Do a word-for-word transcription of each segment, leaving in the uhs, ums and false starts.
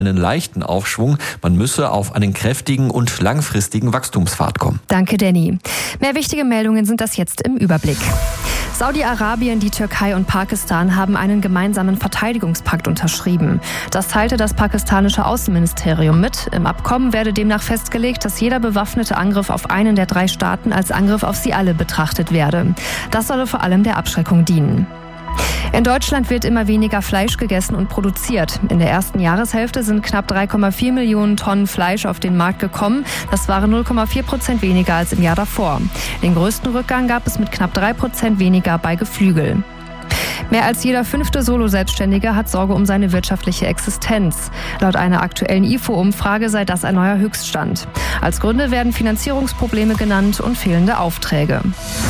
einen leichten Aufschwung. Man müsse auf einen kräftigen und langfristigen Wachstumspfad kommen. Danke, Danny. Mehr wichtige Meldungen sind das jetzt im Überblick. Saudi-Arabien, die Türkei und Pakistan haben einen gemeinsamen Verteidigungspakt unterschrieben. Das teilte das pakistanische Außenministerium mit. Im Abkommen werde demnach festgelegt, dass jeder bewaffnete Angriff auf einen der drei Staaten als Angriff auf sie alle betrachtet werde. Das solle vor allem der Abschreckung dienen. In Deutschland wird immer weniger Fleisch gegessen und produziert. In der ersten Jahreshälfte sind knapp drei Komma vier Millionen Tonnen Fleisch auf den Markt gekommen. Das waren null Komma vier Prozent weniger als im Jahr davor. Den größten Rückgang gab es mit knapp drei Prozent weniger bei Geflügel. Mehr als jeder fünfte Solo-Selbstständige hat Sorge um seine wirtschaftliche Existenz. Laut einer aktuellen I F O-Umfrage sei das ein neuer Höchststand. Als Gründe werden Finanzierungsprobleme genannt und fehlende Aufträge.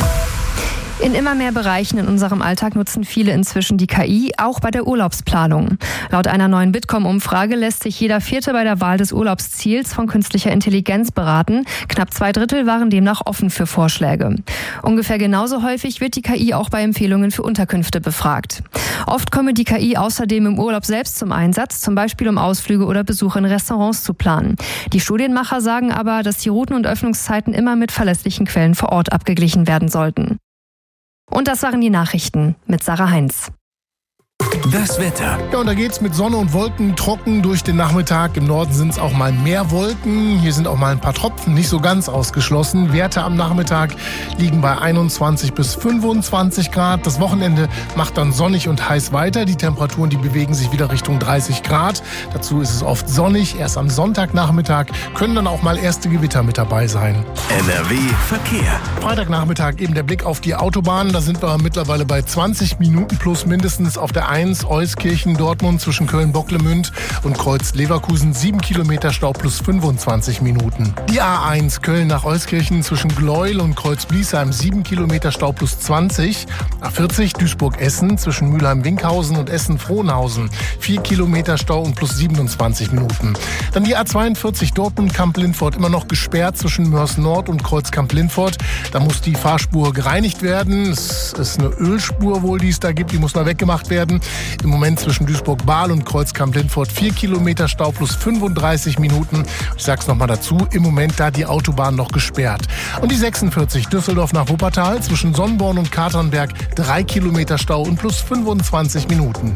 In immer mehr Bereichen in unserem Alltag nutzen viele inzwischen die K I, auch bei der Urlaubsplanung. Laut einer neuen Bitkom-Umfrage lässt sich jeder Vierte bei der Wahl des Urlaubsziels von künstlicher Intelligenz beraten. Knapp zwei Drittel waren demnach offen für Vorschläge. Ungefähr genauso häufig wird die K I auch bei Empfehlungen für Unterkünfte befragt. Oft komme die K I außerdem im Urlaub selbst zum Einsatz, zum Beispiel um Ausflüge oder Besuche in Restaurants zu planen. Die Studienmacher sagen aber, dass die Routen und Öffnungszeiten immer mit verlässlichen Quellen vor Ort abgeglichen werden sollten. Und das waren die Nachrichten mit Sarah Heinz. Das Wetter. Ja, und da geht's mit Sonne und Wolken trocken durch den Nachmittag. Im Norden sind es auch mal mehr Wolken. Hier sind auch mal ein paar Tropfen, nicht so ganz ausgeschlossen. Werte am Nachmittag liegen bei einundzwanzig bis fünfundzwanzig Grad. Das Wochenende macht dann sonnig und heiß weiter. Die Temperaturen, die bewegen sich wieder Richtung dreißig Grad. Dazu ist es oft sonnig. Erst am Sonntagnachmittag können dann auch mal erste Gewitter mit dabei sein. N R W Verkehr. Freitagnachmittag eben der Blick auf die Autobahn. Da sind wir mittlerweile bei zwanzig Minuten plus mindestens auf der eins Euskirchen, Dortmund zwischen Köln-Bocklemünd und Kreuz-Leverkusen. sieben Kilometer Stau plus fünfundzwanzig Minuten. Die A eins Köln nach Euskirchen zwischen Gleuel und Kreuz-Bliesheim. sieben Kilometer Stau plus zwanzig. A vierzig Duisburg-Essen zwischen Mülheim-Winkhausen und Essen-Frohnhausen. vier Kilometer Stau und plus siebenundzwanzig Minuten. Dann die A zweiundvierzig Dortmund-Kamp-Lindfort immer noch gesperrt zwischen Mörs Nord und Kreuz-Kamp-Lindfort. Da muss die Fahrspur gereinigt werden. Es ist eine Ölspur wohl, die es da gibt. Die muss noch weggemacht werden. Im Moment zwischen Duisburg-Bahl und Kreuz-Kamp-Lindfort vier Kilometer Stau plus fünfunddreißig Minuten. Ich sag's nochmal dazu, im Moment da die Autobahn noch gesperrt. Und die sechsundvierzig Düsseldorf nach Wuppertal zwischen Sonnborn und Katernberg drei Kilometer Stau und plus fünfundzwanzig Minuten.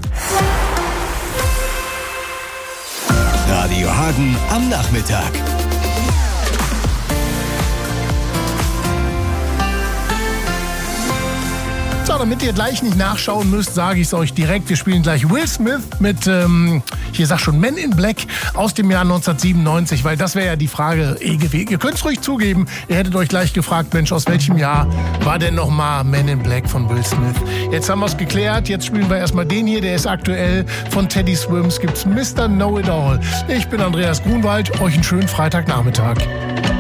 Radio Hagen am Nachmittag. So, damit ihr gleich nicht nachschauen müsst, sage ich es euch direkt. Wir spielen gleich Will Smith mit, ähm, hier sag schon, Men in Black aus dem Jahr neunzehnhundertsiebenundneunzig, weil das wäre ja die Frage eh gewesen. Ihr könnt es ruhig zugeben, ihr hättet euch gleich gefragt, Mensch, aus welchem Jahr war denn nochmal Men in Black von Will Smith? Jetzt haben wir es geklärt, jetzt spielen wir erstmal den hier, der ist aktuell. Von Teddy Swims gibt's Mister Know-It-All. Ich bin Andreas Grunwald, euch einen schönen Freitagnachmittag.